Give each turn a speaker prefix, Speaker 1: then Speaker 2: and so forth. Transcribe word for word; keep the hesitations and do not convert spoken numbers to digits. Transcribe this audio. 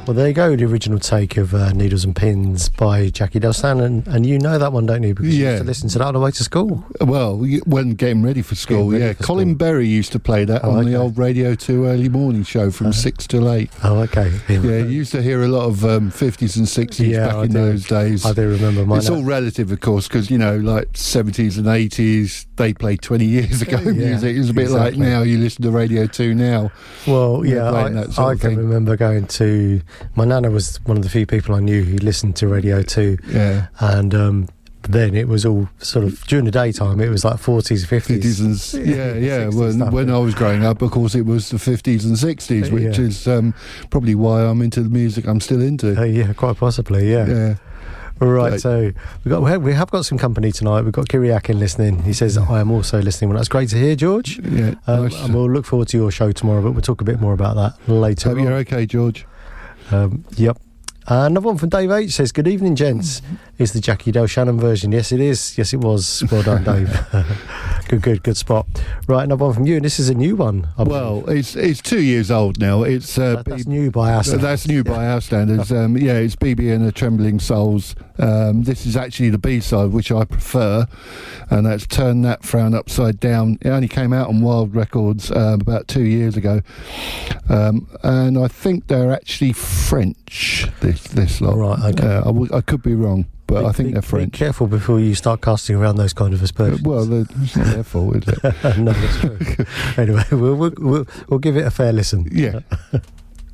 Speaker 1: Well, there you go, the original take of uh, Needles and Pins by Jackie Del Stan, and, and you know that one, don't you? Because
Speaker 2: yeah.
Speaker 1: you used to listen to that on the way to school.
Speaker 2: Well, when getting ready for school,
Speaker 1: ready
Speaker 2: yeah.
Speaker 1: for
Speaker 2: Colin
Speaker 1: school.
Speaker 2: Berry used to play that
Speaker 1: Oh,
Speaker 2: on
Speaker 1: okay.
Speaker 2: the old Radio two early morning show from uh, six till eight.
Speaker 1: Oh, okay.
Speaker 2: Yeah, you used to hear a lot of um, fifties and sixties
Speaker 1: Yeah,
Speaker 2: back
Speaker 1: I
Speaker 2: in
Speaker 1: do.
Speaker 2: those days.
Speaker 1: I do remember mine.
Speaker 2: It's all relative, of course, because, you know, like seventies and eighties, they played twenty years ago
Speaker 1: Yeah,
Speaker 2: music. It was a bit
Speaker 1: exactly.
Speaker 2: like now you listen to Radio two now.
Speaker 1: Well,
Speaker 2: They're
Speaker 1: yeah,
Speaker 2: playing
Speaker 1: I,
Speaker 2: that sort
Speaker 1: I
Speaker 2: of
Speaker 1: can
Speaker 2: thing.
Speaker 1: remember going to... My nana was one of the few people I knew who listened to Radio two.
Speaker 2: Yeah.
Speaker 1: And um, then it was all sort of... During the daytime, it was like forties, fifties.
Speaker 2: fifties and s- yeah, yeah.
Speaker 1: sixties
Speaker 2: When
Speaker 1: stuff,
Speaker 2: when
Speaker 1: yeah.
Speaker 2: I was growing up, of course, it was the fifties and sixties, which
Speaker 1: Yeah.
Speaker 2: is um, probably why I'm into the music I'm still into.
Speaker 1: Uh, yeah, quite possibly, yeah.
Speaker 2: Yeah.
Speaker 1: Right,
Speaker 2: Right.
Speaker 1: so we got we have, we have got some company tonight. We've got Kiriakin listening. He says, I am also listening. Well, that's great to hear, George.
Speaker 2: Yeah.
Speaker 1: Um,
Speaker 2: nice.
Speaker 1: and we'll look forward to your show tomorrow, but we'll talk a bit more about that later
Speaker 2: Hope
Speaker 1: on.
Speaker 2: you're okay, George.
Speaker 1: Um, yep. Uh, another one from Dave H says, good evening, gents. Is the Jackie Del Shannon version? Yes, it is. Yes, it was. Well done, Dave. Good, good, good spot. Right, another one from you, and this is a new one. I believe.
Speaker 2: Well, it's it's two years old now. It's uh,
Speaker 1: That- that's
Speaker 2: B-
Speaker 1: new by our standards.
Speaker 2: That's new by our standards. Um, yeah, it's B B and the Trembling Souls. Um, this is actually the B-side, which I prefer, and that's Turn That Frown Upside Down. It only came out on Wild Records um, about two years ago, um, and I think they're actually French. This this lot.
Speaker 1: Right, okay.
Speaker 2: Uh, I, w- I could be wrong, but
Speaker 1: Be-
Speaker 2: I think
Speaker 1: be-
Speaker 2: they're
Speaker 1: Be
Speaker 2: French.
Speaker 1: careful before you start casting around those kind of
Speaker 2: Uh,
Speaker 1: aspersions.
Speaker 2: well, they're- it's not their fault, is it?
Speaker 1: No, that's true. Anyway, we'll, we'll, we'll, we'll give it a fair listen.
Speaker 2: Yeah.